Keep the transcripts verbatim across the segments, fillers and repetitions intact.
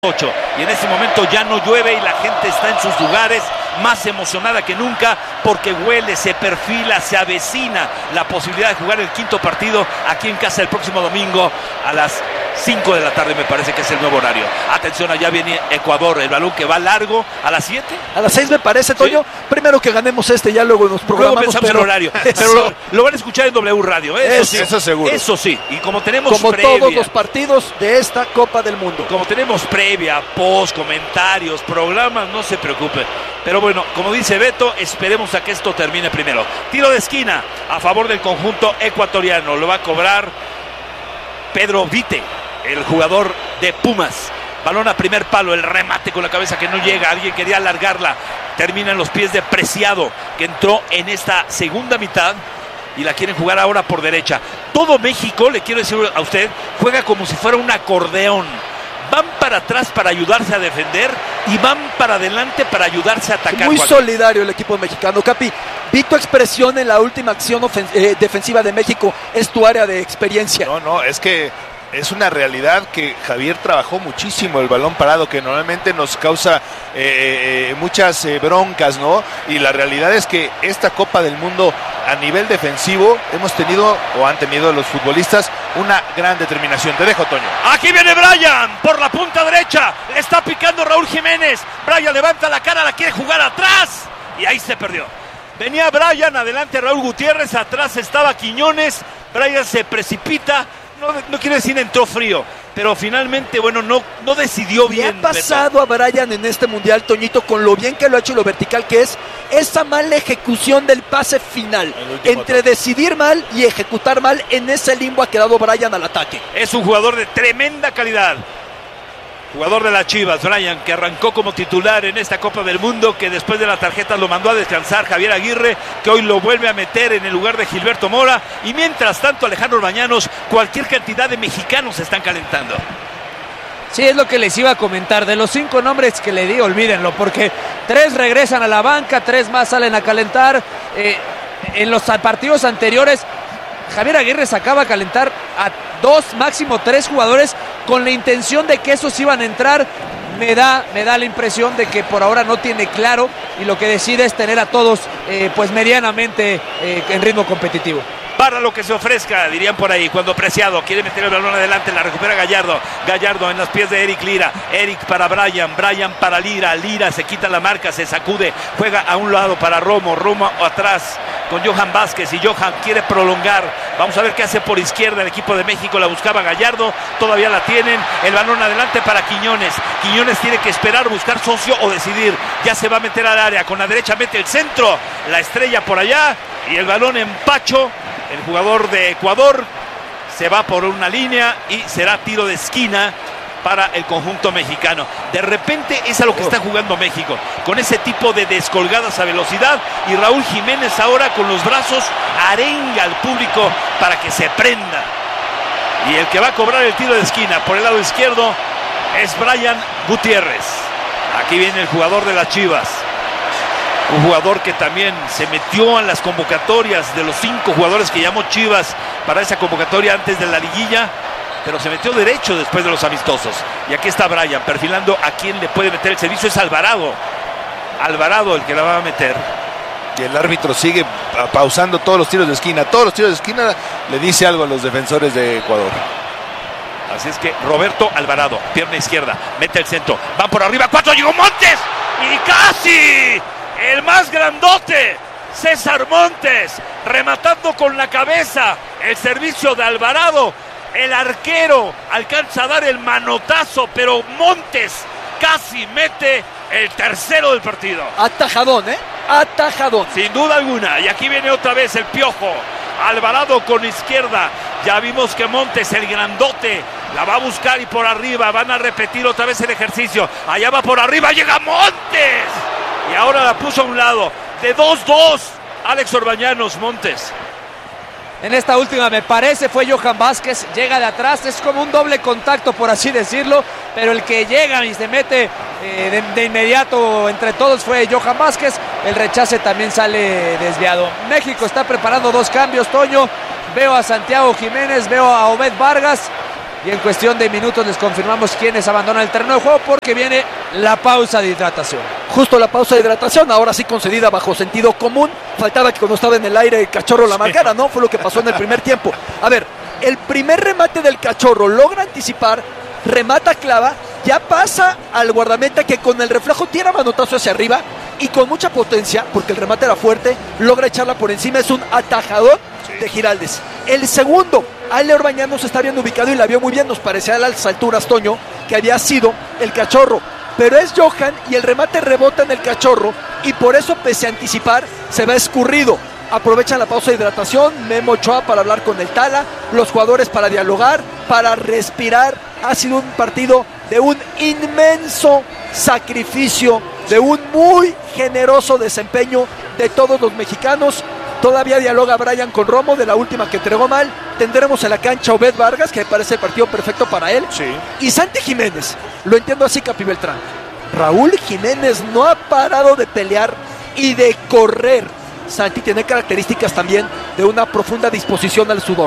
ocho y en este momento ya no llueve y la gente está en sus lugares más emocionada que nunca porque huele, se perfila, se avecina la posibilidad de jugar el quinto partido aquí en casa el próximo domingo a las cinco de la tarde, me parece que es el nuevo horario. Atención, allá viene Ecuador, el balón que va largo a las siete. A las seis me parece, Toño. ¿Sí? Primero que ganemos este, ya luego nos programamos. Luego pensamos pero... el horario, pero lo, lo van a escuchar en W Radio, ¿eh? Eso, eso, sí, eso seguro. Eso sí, y como tenemos como previa, todos los partidos de esta Copa del Mundo. Como tenemos previa, post, comentarios, programas, no se preocupen. Pero bueno, como dice Beto, esperemos a que esto termine primero. Tiro de esquina a favor del conjunto ecuatoriano. Lo va a cobrar Pedro Vite, el jugador de Pumas. Balón a primer palo, el remate con la cabeza que no llega. Alguien quería alargarla. Termina en los pies de Preciado, que entró en esta segunda mitad y la quieren jugar ahora por derecha. Todo México, le quiero decir a usted, juega como si fuera un acordeón. Van para atrás para ayudarse a defender y van para adelante para ayudarse a atacar. Muy solidario el equipo mexicano. Capi, vi tu expresión en la última acción ofen- eh, defensiva de México. Es tu área de experiencia. No, no, es que es una realidad que Javier trabajó muchísimo el balón parado, que normalmente nos causa eh, eh, muchas eh, broncas, ¿no? Y la realidad es que esta Copa del Mundo a nivel defensivo hemos tenido, o han tenido los futbolistas, una gran determinación. Te dejo, Toño. Aquí viene Brian por la punta derecha. Le está picando Raúl Jiménez. Brian levanta la cara, la quiere jugar atrás y ahí se perdió. Venía Brian, adelante Raúl Gutiérrez, atrás estaba Quiñones. Brian se precipita. No, no quiero decir entró frío, pero finalmente, bueno, no, no decidió bien. ¿Qué ha pasado Beto? A Brian en este mundial, Toñito, con lo bien que lo ha hecho y lo vertical que es, esa mala ejecución del pase final? Entre toque. Decidir mal y ejecutar mal, en ese limbo ha quedado Brian al ataque. Es un jugador de tremenda calidad. Jugador de las Chivas, Brian, que arrancó como titular en esta Copa del Mundo, que después de la tarjeta lo mandó a descansar Javier Aguirre, que hoy lo vuelve a meter en el lugar de Gilberto Mora, y mientras tanto Alejandro Orbañanos, cualquier cantidad de mexicanos se están calentando. Sí, es lo que les iba a comentar, de los cinco nombres que le di, olvídenlo, porque tres regresan a la banca, tres más salen a calentar. Eh, en los partidos anteriores Javier Aguirre sacaba a calentar a dos, máximo tres jugadores con la intención de que esos iban a entrar. Me da, me da la impresión de que por ahora no tiene claro y lo que decide es tener a todos eh, pues medianamente eh, en ritmo competitivo. Para lo que se ofrezca, dirían por ahí, cuando Preciado quiere meter el balón adelante, la recupera Gallardo, Gallardo en los pies de Eric Lira, Eric para Brian, Brian para Lira, Lira se quita la marca, se sacude, juega a un lado para Romo, Romo atrás con Johan Vázquez y Johan quiere prolongar, vamos a ver qué hace por izquierda el equipo de México, la buscaba Gallardo, todavía la tienen, el balón adelante para Quiñones, Quiñones tiene que esperar, buscar socio o decidir, ya se va a meter al área, con la derecha mete el centro, la estrella por allá y el balón en Pacho. El jugador de Ecuador se va por una línea y será tiro de esquina para el conjunto mexicano. De repente es a lo que está jugando México, con ese tipo de descolgadas a velocidad, y Raúl Jiménez ahora con los brazos arenga al público para que se prenda. Y el que va a cobrar el tiro de esquina por el lado izquierdo es Brian Gutiérrez. Aquí viene el jugador de las Chivas. Un jugador que también se metió en las convocatorias de los cinco jugadores que llamó Chivas para esa convocatoria antes de la liguilla, pero se metió derecho después de los amistosos. Y aquí está Brian perfilando a quien le puede meter el servicio. Es Alvarado. Alvarado el que la va a meter. Y el árbitro sigue pausando todos los tiros de esquina. Todos los tiros de esquina le dice algo a los defensores de Ecuador. Así es que Roberto Alvarado, pierna izquierda, mete el centro. Van por arriba, cuatro, llegó Montes. Y casi... el más grandote, César Montes, rematando con la cabeza el servicio de Alvarado. El arquero alcanza a dar el manotazo, pero Montes casi mete el tercero del partido. Atajadón, ¿eh? Atajadón. Sin duda alguna. Y aquí viene otra vez el Piojo. Alvarado con izquierda. Ya vimos que Montes, el grandote, la va a buscar y por arriba. Van a repetir otra vez el ejercicio. Allá va por arriba, llega Montes. Y ahora la puso a un lado. De dos dos. Alex Orbañanos, Montes. En esta última me parece fue Johan Vázquez. Llega de atrás. Es como un doble contacto, por así decirlo. Pero el que llega y se mete eh, de, de inmediato entre todos fue Johan Vázquez. El rechace también sale desviado. México está preparando dos cambios, Toño. Veo a Santiago Jiménez, veo a Obed Vargas. y en cuestión de minutos les confirmamos quiénes abandonan el terreno de juego porque viene la pausa de hidratación. Justo la pausa de hidratación, ahora sí concedida bajo sentido común. Faltaba que cuando estaba en el aire el Cachorro la marcara, ¿no? Fue lo que pasó en el primer tiempo. A ver, el primer remate del Cachorro logra anticipar, remata, clava, ya pasa al guardameta que con el reflejo tira manotazo hacia arriba y con mucha potencia, porque el remate era fuerte, logra echarla por encima. Es un atajador de Giraldez. El segundo, Ale Orbañanos está bien ubicado y la vio muy bien. Nos parecía a las alturas, Toño, que había sido el Cachorro, pero es Johan y el remate rebota en el Cachorro y por eso, pese a anticipar, se va escurrido. Aprovechan la pausa de hidratación, Memo Ochoa para hablar con el Tala, los jugadores para dialogar, para respirar. Ha sido un partido de un inmenso sacrificio, de un muy generoso desempeño de todos los mexicanos. Todavía dialoga Brian con Romo de la última que entregó mal. Tendremos en la cancha a Obed Vargas, que me parece el partido perfecto para él. Sí. Y Santi Jiménez, lo entiendo así, Capi Beltrán. Raúl Jiménez no ha parado de pelear y de correr. Santi tiene características también de una profunda disposición al sudor.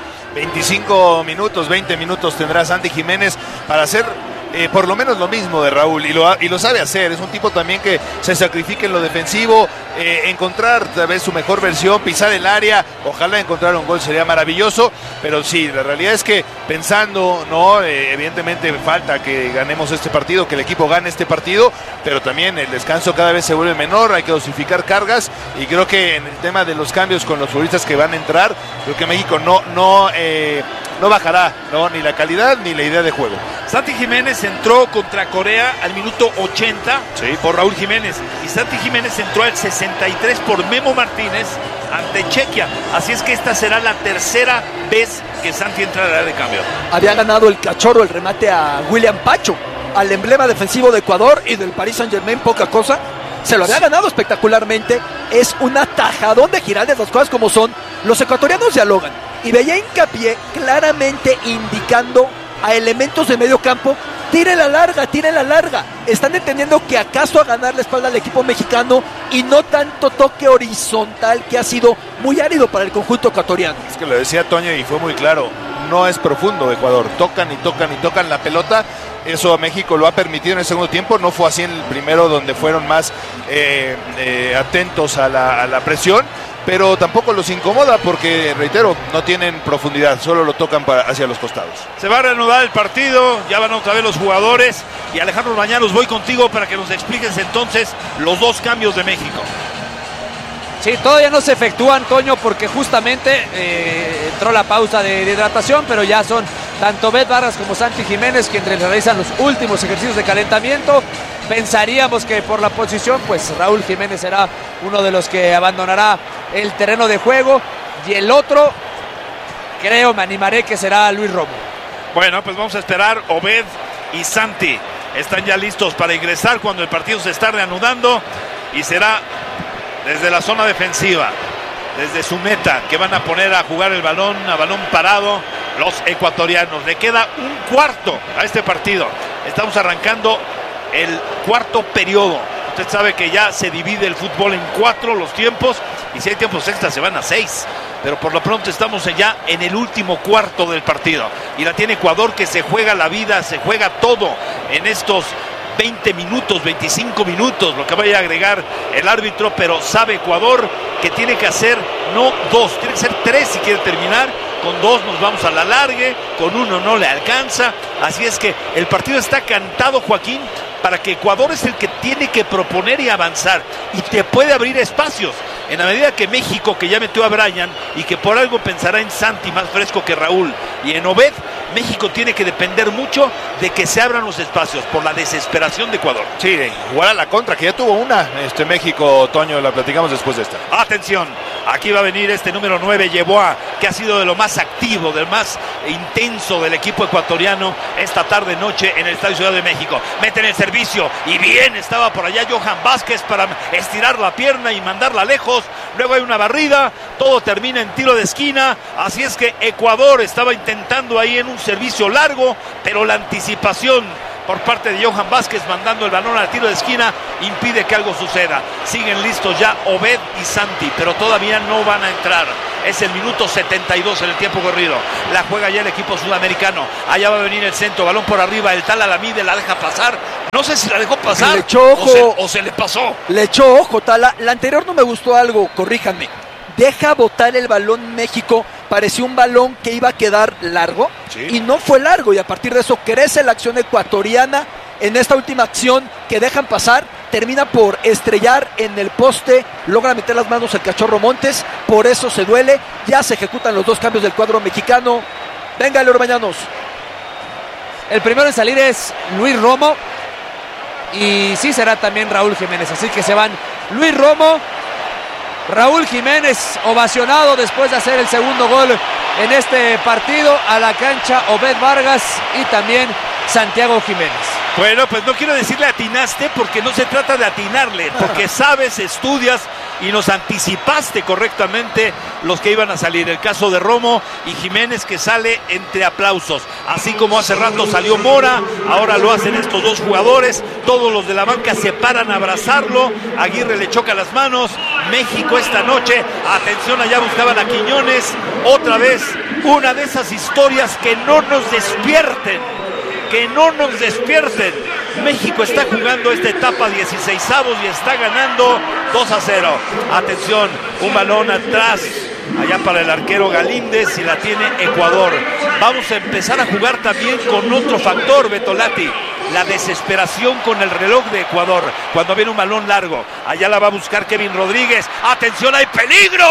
veinticinco minutos, veinte minutos tendrá Santi Jiménez para hacer eh, por lo menos lo mismo de Raúl, y lo, y lo sabe hacer. Es un tipo también que se sacrifica en lo defensivo, eh, encontrar tal vez su mejor versión, pisar el área, ojalá encontrar un gol sería maravilloso, pero sí, la realidad es que pensando, no, eh, evidentemente falta que ganemos este partido, que el equipo gane este partido, pero también el descanso cada vez se vuelve menor, hay que dosificar cargas, y creo que en el tema de los cambios con los futbolistas que van a entrar, creo que México no, no, eh, no bajará, no, ni la calidad ni la idea de juego. Santi Jiménez entró contra Corea al minuto ochenta, sí, por Raúl Jiménez, y Santi Jiménez entró al sesenta y tres por Memo Martínez ante Chequia. Así es que esta será la tercera vez que Santi entrará de cambio. Había ganado el Cachorro el remate a William Pacho, al emblema defensivo de Ecuador y del Paris Saint-Germain, poca cosa. Se lo había ganado espectacularmente. Es un atajadón de Giraldez, las cosas como son. Los ecuatorianos dialogan y veía hincapié claramente indicando a elementos de medio campo: tire la larga, tire la larga. Están entendiendo que acaso a ganar la espalda al equipo mexicano y no tanto toque horizontal, que ha sido muy árido para el conjunto ecuatoriano. Es que lo decía Toño y fue muy claro, no es profundo Ecuador, tocan y tocan y tocan la pelota. Eso a México lo ha permitido en el segundo tiempo, no fue así en el primero, donde fueron más eh, eh, atentos a la, a la presión, pero tampoco los incomoda porque, reitero, no tienen profundidad, solo lo tocan para, hacia los costados. Se va a reanudar el partido, ya van otra vez los jugadores, y Alejandro Orbañanos, voy contigo para que nos expliques entonces los dos cambios de México. Sí, todavía no se efectúan, Toño, porque justamente eh, entró la pausa de, de hidratación, pero ya son tanto Bet Vargas como Santi Jiménez quienes realizan los últimos ejercicios de calentamiento. Pensaríamos que por la posición, pues Raúl Jiménez será uno de los que abandonará el terreno de juego, y el otro, creo, me animaré que será Luis Romo. Bueno, pues vamos a esperar. Obed y Santi están ya listos para ingresar cuando el partido se está reanudando, y será desde la zona defensiva, desde su meta, que van a poner a jugar el balón, a balón parado, los ecuatorianos. Le queda un cuarto a este partido. Estamos arrancando el cuarto periodo. Usted sabe que ya se divide el fútbol en cuatro los tiempos, y si hay tiempos extras se van a seis. Pero por lo pronto estamos ya en el último cuarto del partido. Y la tiene Ecuador, que se juega la vida, se juega todo en estos veinte minutos, veinticinco minutos, lo que vaya a agregar el árbitro, pero sabe Ecuador que tiene que hacer no dos, tiene que ser tres si quiere terminar. Con dos nos vamos a la largue, con uno no le alcanza. Así es que el partido está cantado, Joaquín, para que Ecuador es el que tiene que proponer y avanzar, y te puede abrir espacios. En la medida que México, que ya metió a Brian y que por algo pensará en Santi más fresco que Raúl, y en Obed, México tiene que depender mucho de que se abran los espacios por la desesperación de Ecuador. Sí, jugar a la contra, que ya tuvo una este México, Toño, la platicamos después de esta. Atención, aquí va a venir este número nueve, Yeboah, que ha sido de lo más activo, del más intenso del equipo ecuatoriano esta tarde noche en el Estadio Ciudad de México. Meten el servicio y bien estaba por allá Johan Vázquez para estirar la pierna y mandarla lejos. Luego hay una barrida, todo termina en tiro de esquina. Así es que Ecuador estaba intentando ahí en un servicio largo, pero la anticipación por parte de Johan Vázquez mandando el balón al tiro de esquina impide que algo suceda. Siguen listos ya Obed y Santi, pero todavía no van a entrar. Es el minuto setenta y dos en el tiempo corrido. La juega ya el equipo sudamericano. Allá va a venir el centro, balón por arriba. El Tala la mide, la deja pasar. No sé si la dejó pasar. Le echó ojo. O se, o se le pasó. Le echó ojo, Tala. La anterior no me gustó algo, corríjanme. Deja botar el balón México. Pareció un balón que iba a quedar largo. Sí. Y no fue largo. Y a partir de eso crece la acción ecuatoriana. En esta última acción que dejan pasar, termina por estrellar en el poste, logra meter las manos el Cachorro Montes, por eso se duele, ya se ejecutan los dos cambios del cuadro mexicano. Venga, Leo Orbañanos. El primero en salir es Luis Romo y sí será también Raúl Jiménez, así que se van Luis Romo, Raúl Jiménez, ovacionado después de hacer el segundo gol en este partido, a la cancha Obed Vargas y también Santiago Jiménez. Bueno, pues no quiero decirle atinaste porque no se trata de atinarle, porque sabes, estudias y nos anticipaste correctamente los que iban a salir. El caso de Romo y Jiménez, que sale entre aplausos. Así como hace rato salió Mora, ahora lo hacen estos dos jugadores. Todos los de la banca se paran a abrazarlo. Aguirre le choca las manos. México esta noche, atención, allá buscaban a Quiñones. Otra vez, una de esas historias que no nos despierten. Que no nos despierten. México está jugando esta etapa dieciseisavos y está ganando dos a cero. Atención, un balón atrás, allá para el arquero Galíndez, y la tiene Ecuador. Vamos a empezar a jugar también con otro factor, Betolati, la desesperación con el reloj de Ecuador. Cuando viene un balón largo, allá la va a buscar Kevin Rodríguez. Atención, hay peligro.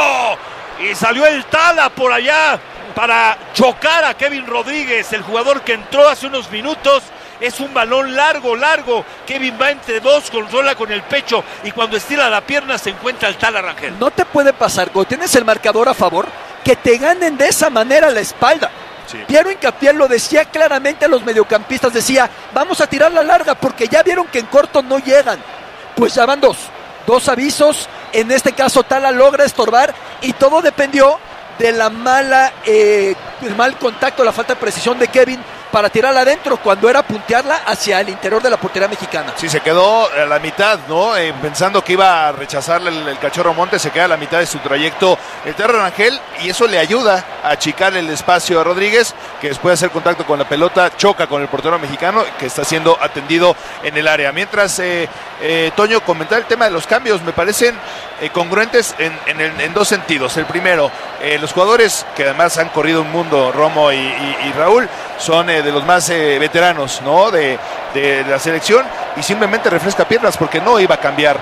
Y salió el Tala por allá para chocar a Kevin Rodríguez, el jugador que entró hace unos minutos. Es un balón largo, largo. Kevin va entre dos, controla con el pecho y cuando estira la pierna se encuentra el Tala Rangel. No te puede pasar, cuando tienes el marcador a favor, que te ganen de esa manera la espalda. Sí. Piero Hincapié lo decía claramente a los mediocampistas, decía, vamos a tirar la larga porque ya vieron que en corto no llegan. Pues ya van dos, dos avisos. En este caso Tala logra estorbar y todo dependió de la mala, eh, el mal contacto, la falta de precisión de Kevin para tirarla adentro cuando era puntearla hacia el interior de la portería mexicana. Sí, se quedó a la mitad, ¿no? Eh, pensando que iba a rechazarle el, el Cachorro Montes, se queda a la mitad de su trayecto el Tala Rangel y eso le ayuda a achicar el espacio a Rodríguez, que después de hacer contacto con la pelota choca con el portero mexicano que está siendo atendido en el área. Mientras, eh, eh, Toño, comentar el tema de los cambios, me parecen eh, congruentes en, en, en, en dos sentidos. El primero, eh, los jugadores que además han corrido un mundo, Romo y, y, y Raúl, son eh, de los más eh, veteranos, ¿no? De, de, de la selección, y simplemente refresca piernas porque no iba a cambiar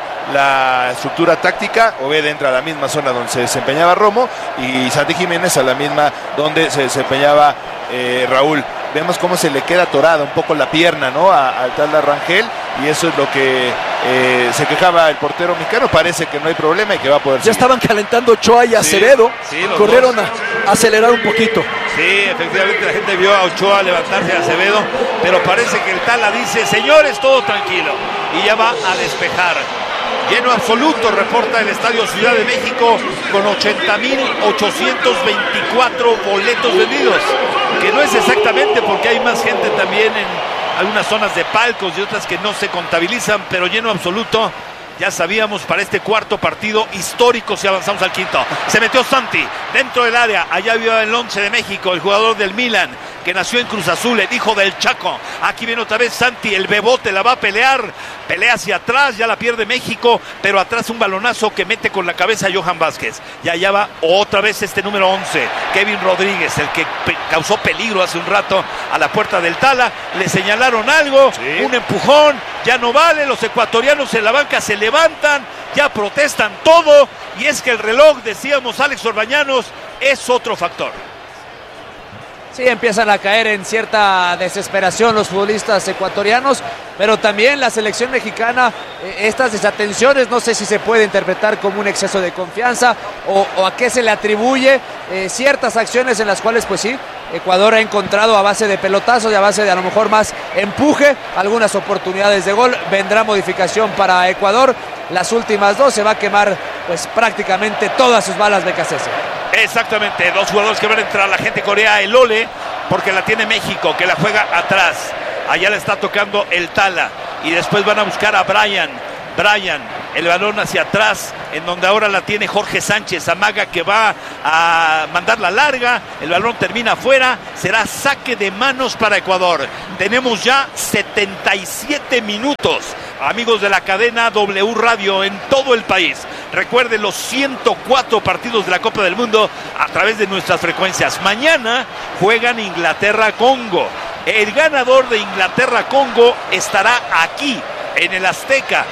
la estructura táctica. Obed entra a la misma zona donde se desempeñaba Romo y Santi Jiménez a la misma donde se desempeñaba eh, Raúl. Vemos cómo se le queda atorada un poco la pierna, ¿no? Al Tala Rangel, y eso es lo que eh, se quejaba el portero mexicano. Parece que no hay problema y que va a poder ya seguir. Estaban calentando Ochoa y Acevedo, sí, sí, corrieron dos. a acelerar un poquito. Sí, efectivamente la gente vio a Ochoa levantarse a Acevedo, pero parece que el Tala dice, señores, todo tranquilo, y ya va a despejar. Lleno absoluto, reporta el Estadio Ciudad de México, con ochenta mil ochocientos veinticuatro boletos vendidos, que no es exactamente porque hay más gente también en algunas zonas de palcos y otras que no se contabilizan, pero lleno absoluto. Ya sabíamos, para este cuarto partido histórico, si avanzamos al quinto. Se metió Santi dentro del área. Allá vio el once de México, el jugador del Milan, que nació en Cruz Azul, el hijo del Chaco. Aquí viene otra vez Santi, el bebote, la va a pelear. Pelea hacia atrás, ya la pierde México, pero atrás un balonazo que mete con la cabeza a Johan Vázquez. Y allá va otra vez este número once, Kevin Rodríguez, el que pe- causó peligro hace un rato a la puerta del Tala. Le señalaron algo, sí. Un empujón, ya no vale. Los ecuatorianos en la banca se levantan, ya protestan todo. Y es que el reloj, decíamos Alex Orbañanos, es otro factor. Sí, empiezan a caer en cierta desesperación los futbolistas ecuatorianos, pero también la selección mexicana, eh, estas desatenciones, no sé si se puede interpretar como un exceso de confianza o, o a qué se le atribuye eh, ciertas acciones en las cuales, pues sí, Ecuador ha encontrado a base de pelotazos y a base de a lo mejor más empuje algunas oportunidades de gol. Vendrá modificación para Ecuador, las últimas dos se va a quemar pues prácticamente todas sus balas de Becasese. Exactamente, dos jugadores que van a entrar, la gente corea el Ole, porque la tiene México, que la juega atrás. Allá le está tocando el Tala, y después van a buscar a Brian. Brian el balón hacia atrás, en donde ahora la tiene Jorge Sánchez, amaga que va a mandar la larga, el balón termina afuera, será saque de manos para Ecuador. Tenemos ya setenta y siete minutos, amigos de la cadena W Radio en todo el país. Recuerden los ciento cuatro partidos de la Copa del Mundo a través de nuestras frecuencias. Mañana juegan Inglaterra-Congo. El ganador de Inglaterra-Congo estará aquí en el Azteca